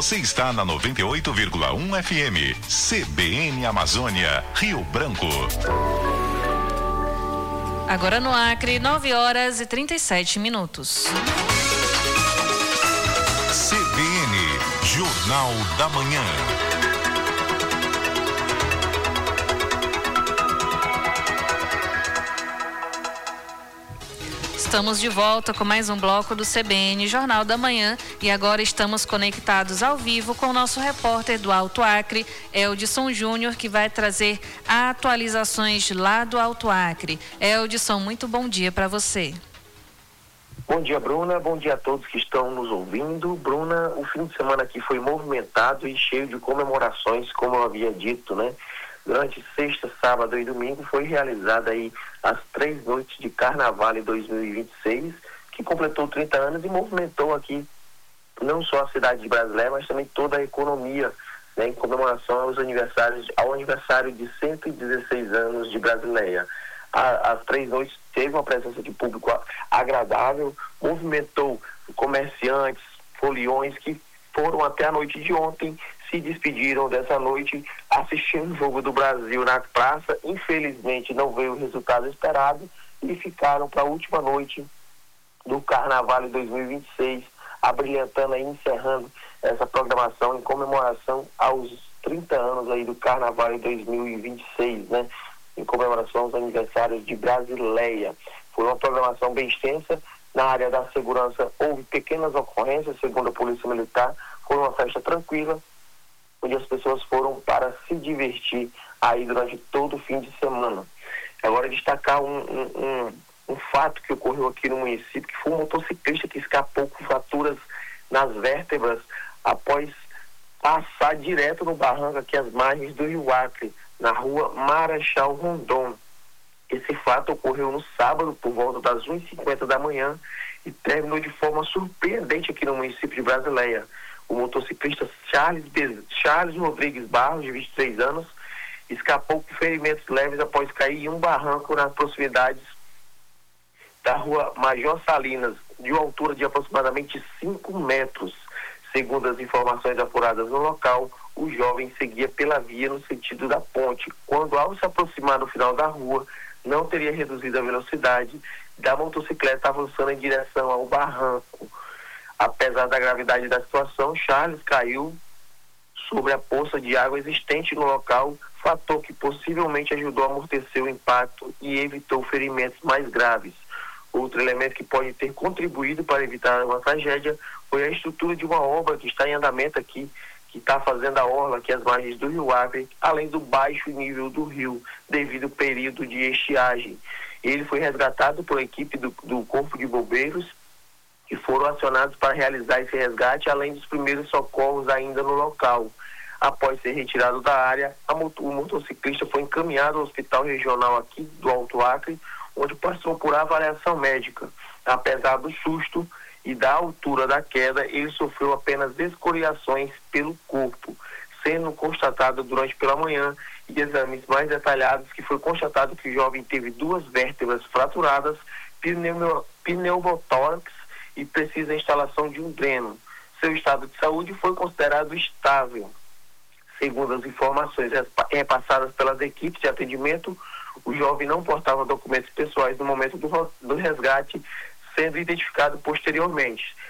Você está na 98,1 FM. CBN Amazônia, Rio Branco. Agora no Acre, 9h37. CBN, Jornal da Manhã. Estamos de volta com mais um bloco do CBN Jornal da Manhã e agora estamos conectados ao vivo com o nosso repórter do Alto Acre, Eldson Júnior, que vai trazer atualizações lá do Alto Acre. Eldson, muito bom dia para você. Bom dia, Bruna. Bom dia a todos que estão nos ouvindo. Bruna, o fim de semana aqui foi movimentado e cheio de comemorações, como eu havia dito, né? Durante sexta, sábado e domingo foi realizada aí as 3 noites de Carnaval em 2026, que completou 30 anos e movimentou aqui não só a cidade de Brasileia, mas também toda a economia, né, em comemoração ao aniversário de 116 anos de Brasileia. As 3 noites teve uma presença de público agradável, movimentou comerciantes, foliões que foram até a noite de ontem, se despediram dessa noite assistindo o jogo do Brasil na praça. Infelizmente não veio o resultado esperado e ficaram para a última noite do Carnaval 2026, abrilhantando e encerrando essa programação em comemoração aos 30 anos aí do Carnaval 2026, né? Em comemoração aos aniversários de Brasileia. Foi uma programação bem extensa. Na área da segurança houve pequenas ocorrências, segundo a Polícia Militar. Foi uma festa tranquila, onde as pessoas foram para se divertir aí durante todo o fim de semana. Agora destacar um fato que ocorreu aqui no município, que foi um motociclista que escapou com fraturas nas vértebras após passar direto no barranco aqui às margens do Rio Acre, na rua Marechal Rondon. Esse fato ocorreu no sábado por volta das 1h50 da manhã e terminou de forma surpreendente aqui no município de Brasileia. O motociclista Charles Rodrigues Barros, de 23 anos, escapou com ferimentos leves após cair em um barranco nas proximidades da rua Major Salinas, de uma altura de aproximadamente 5 metros. Segundo as informações apuradas no local, o jovem seguia pela via no sentido da ponte, quando, ao se aproximar do final da rua, não teria reduzido a velocidade da motocicleta avançando em direção ao barranco. Apesar da gravidade da situação, Charles caiu sobre a poça de água existente no local, fator que possivelmente ajudou a amortecer o impacto e evitou ferimentos mais graves. Outro elemento que pode ter contribuído para evitar uma tragédia foi a estrutura de uma obra que está em andamento aqui, que está fazendo a orla aqui às margens do Rio Acre, além do baixo nível do rio, devido ao período de estiagem. Ele foi resgatado por equipe do Corpo de Bombeiros, que foram acionados para realizar esse resgate, além dos primeiros socorros ainda no local. Após ser retirado da área, o motociclista foi encaminhado ao hospital regional aqui do Alto Acre, onde passou por avaliação médica. Apesar do susto e da altura da queda, ele sofreu apenas escoriações pelo corpo, sendo constatado durante pela manhã e exames mais detalhados que foi constatado que o jovem teve 2 vértebras fraturadas, pneumotórax e precisa da instalação de um dreno. Seu estado de saúde foi considerado estável. Segundo as informações repassadas pelas equipes de atendimento, o jovem não portava documentos pessoais no momento do resgate, sendo identificado posteriormente.